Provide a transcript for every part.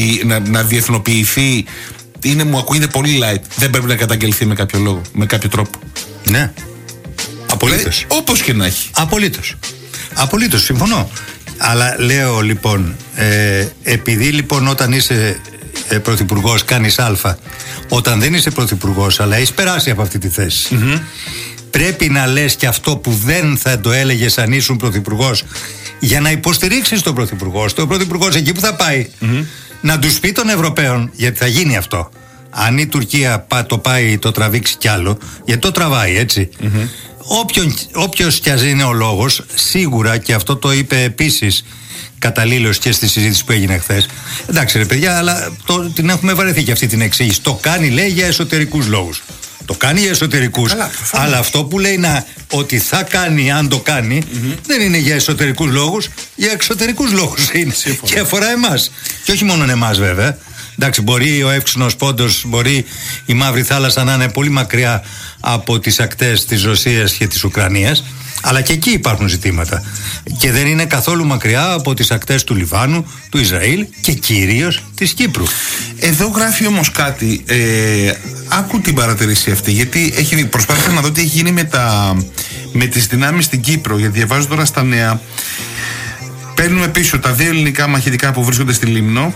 να διεθνοποιηθεί, μου ακούγεται πολύ light. Δεν πρέπει να καταγγελθεί με κάποιο λόγο, με κάποιο τρόπο. Ναι. Απολύτως. Όπως και να έχει. Απολύτως, συμφωνώ. Αλλά λέω λοιπόν, επειδή λοιπόν όταν είσαι πρωθυπουργός κάνεις α, όταν δεν είσαι πρωθυπουργός αλλά έχεις περάσει από αυτή τη θέση, πρέπει να λες και αυτό που δεν θα το έλεγες αν ήσουν πρωθυπουργός, για να υποστηρίξεις τον πρωθυπουργό. Το πρωθυπουργός εκεί που θα πάει να τους πει των Ευρωπαίων, γιατί θα γίνει αυτό. Αν η Τουρκία το πάει, το τραβήξει κι άλλο, γιατί το τραβάει, έτσι. Όποιος κι ας είναι ο λόγος, σίγουρα, και αυτό το είπε επίσης καταλήλως και στη συζήτηση που έγινε χθες. Εντάξει ρε παιδιά, αλλά την έχουμε βαρεθεί και αυτή την εξήγηση. Το κάνει, λέει, για εσωτερικούς λόγους. Το κάνει για εσωτερικούς. Αλλά αυτό που λέει ότι θα κάνει, αν το κάνει, δεν είναι για εσωτερικούς λόγους, για εξωτερικούς λόγους είναι. Και αφορά εμάς. Και όχι μόνο εμάς, βέβαια. Εντάξει, μπορεί ο εύξηνος πόντος, μπορεί η Μαύρη Θάλασσα να είναι πολύ μακριά από τις ακτές της Ρωσίας και της Ουκρανίας, αλλά και εκεί υπάρχουν ζητήματα. Και δεν είναι καθόλου μακριά από τις ακτές του Λιβάνου, του Ισραήλ και κυρίως της Κύπρου. Εδώ γράφει όμως κάτι. Άκου την παρατηρήση αυτή, γιατί προσπάθησα να δω τι έχει γίνει με τις δυνάμεις στην Κύπρο. Γιατί διαβάζω τώρα στα νέα. Παίρνουμε πίσω τα 2 ελληνικά μαχητικά που βρίσκονται στη Λίμνο.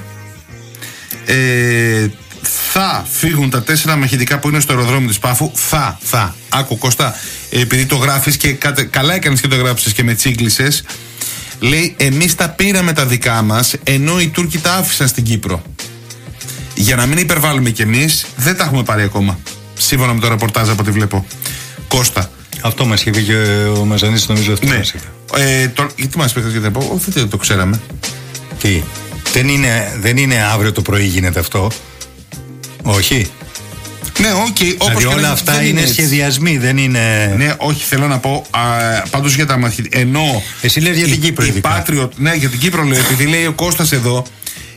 Θα φύγουν τα 4 μαχητικά που είναι στο αεροδρόμιο της Πάφου. Άκου Κώστα, επειδή το γράφεις και καλά έκανες και το γράψεις και με τσίγκλισες. Λέει, εμείς τα πήραμε τα δικά μας, ενώ οι Τούρκοι τα άφησαν στην Κύπρο. Για να μην υπερβάλλουμε κι εμείς, δεν τα έχουμε πάρει ακόμα. Σύμφωνα με το ρεπορτάζ από ό,τι βλέπω. Κώστα. Αυτό μας είχε πει και ο Μαζανής, νομίζω αυτό μας είπε. Γιατί μας είπε δεν το ξέραμε. Τι, δεν είναι αύριο το πρωί γίνεται αυτό. Όχι. Ναι, okay, δηλαδή όλα αυτά είναι σχεδιασμοί, δεν είναι. Ναι, όχι, θέλω να πω πάντως για τα μαθητικά. Ενώ. Εσύ λες για την Κύπρο, ναι, για την Κύπρο λέω, επειδή λέει ο Κώστας εδώ,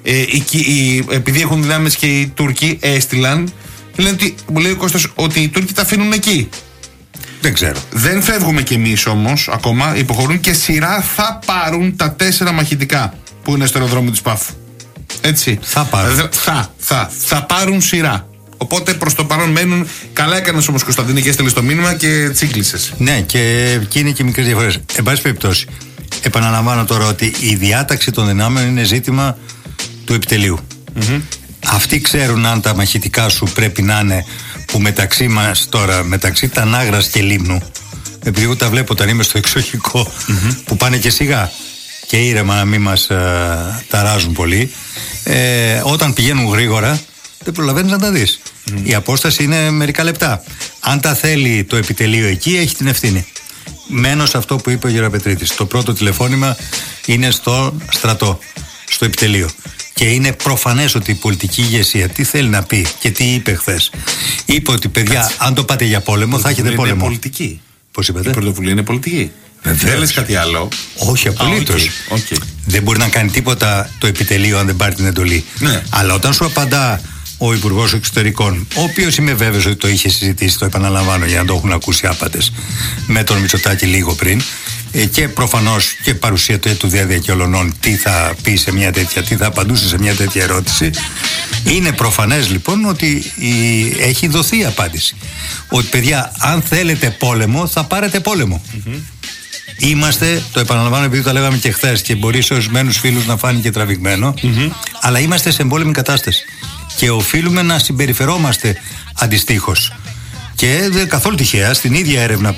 επειδή έχουν δυνάμεις και οι Τούρκοι έστειλαν, και λένε μου λέει ο Κώστας ότι οι Τούρκοι τα αφήνουν εκεί. Δεν ξέρω. Δεν φεύγουμε κι εμείς όμως ακόμα, υποχωρούν και σειρά θα πάρουν τα 4 μαχητικά που είναι στο αεροδρόμιο της Πάφου. Έτσι. Θα πάρουν. Θα πάρουν σειρά. Οπότε προς το παρόν μένουν. Καλά έκανες όμως, Κωνσταντίνε, και έστειλες το μήνυμα και τσίγκλισες. Ναι, και εκεί είναι και μικρές διαφορές. Εν πάση περιπτώσει, επαναλαμβάνω τώρα ότι η διάταξη των δυνάμεων είναι ζήτημα του επιτελείου. Αυτοί ξέρουν αν τα μαχητικά σου πρέπει να είναι, που μεταξύ μας τώρα, μεταξύ Τανάγρας και Λίμνου, επειδή εγώ τα βλέπω όταν είμαι στο εξοχικό, που πάνε και σιγά και ήρεμα να μην μας ταράζουν πολύ, όταν πηγαίνουν γρήγορα δεν προλαβαίνεις να τα δεις. Η απόσταση είναι μερικά λεπτά. Αν τα θέλει το επιτελείο εκεί, έχει την ευθύνη. Μένω σε αυτό που είπε ο Γεραπετρίτης. Το πρώτο τηλεφώνημα είναι στο στρατό, στο επιτελείο. Και είναι προφανές ότι η πολιτική ηγεσία τι θέλει να πει και τι είπε χθες. Είπε ότι παιδιά, αν το πάτε για πόλεμο, θα έχετε πόλεμο. Είναι πολιτική. Πώς είπατε? Η πρωτοβουλία είναι πολιτική. Δεν λες κάτι άλλο? Όχι, απολύτως. Δεν μπορεί να κάνει τίποτα το επιτελείο αν δεν πάρει την εντολή. Ναι. Αλλά όταν σου απαντά ο Υπουργός Εξωτερικών, ο οποίος είμαι βέβαιος ότι το είχε συζητήσει, το επαναλαμβάνω για να το έχουν ακούσει άπαντες, με τον Μητσοτάκη λίγο πριν, και προφανώς και παρουσία του διαδιακολωνών τι θα πει σε μια τέτοια, τι θα απαντούσε σε μια τέτοια ερώτηση, είναι προφανές λοιπόν ότι έχει δοθεί απάντηση. Ότι παιδιά, αν θέλετε πόλεμο, θα πάρετε πόλεμο. Είμαστε, το επαναλαμβάνω επειδή το λέγαμε και χθες και μπορεί σε ορισμένους φίλους να φάνηκε τραβηγμένο, αλλά είμαστε σε εμπόλεμη κατάσταση και οφείλουμε να συμπεριφερόμαστε αντιστοίχως. Και καθόλου τυχαία, στην ίδια έρευνα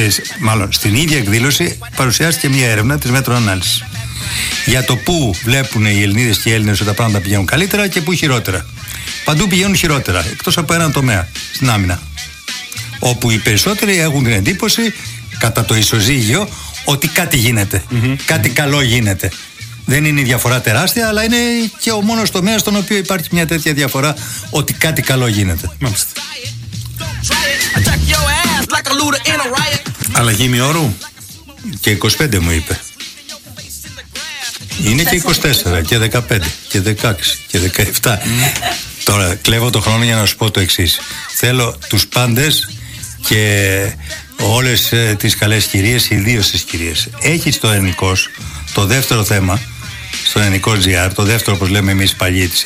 στην ίδια εκδήλωση παρουσιάστηκε μια έρευνα της Μέτρο Ανάλυσης για το πού βλέπουν οι Ελληνίδες και οι Έλληνες ότι τα πράγματα πηγαίνουν καλύτερα και πού χειρότερα. Παντού πηγαίνουν χειρότερα, εκτός από έναν τομέα, στην άμυνα, όπου οι περισσότεροι έχουν την εντύπωση κατά το ισοζύγιο ότι κάτι γίνεται, κάτι καλό γίνεται. Δεν είναι η διαφορά τεράστια, αλλά είναι και ο μόνος τομέας στον οποίο υπάρχει μια τέτοια διαφορά, ότι κάτι καλό γίνεται. Μάλιστα. Αλλαγή ημιώρου. Και 25 μου είπε. Είναι και 24 και 15 και 16 και 17. Τώρα κλέβω το χρόνο για να σου πω το εξής. Θέλω τους πάντες και όλες τις καλές κυρίες, ιδίως τις κυρίες. Έχει στο ελληνικός το δεύτερο θέμα, στο ελληνικό GR, το δεύτερο όπως λέμε εμείς παλιοί της